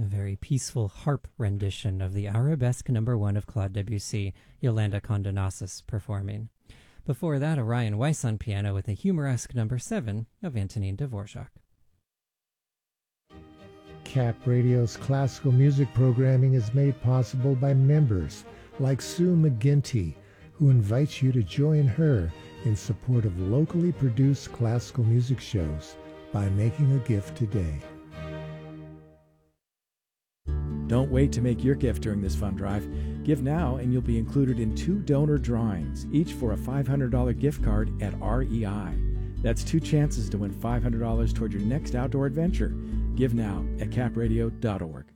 A very peaceful harp rendition of the Arabesque No. 1 of Claude Debussy, Yolanda Condonasis performing. Before that, Orion Weiss on piano with the humoresque No. 7 of Antonin Dvorak. Cap Radio's classical music programming is made possible by members like Sue McGinty, who invites you to join her in support of locally produced classical music shows by making a gift today. Don't wait to make your gift during this fund drive. Give now and you'll be included in 2 donor drawings, each for a $500 gift card at REI. That's 2 chances to win $500 toward your next outdoor adventure. Give now at capradio.org.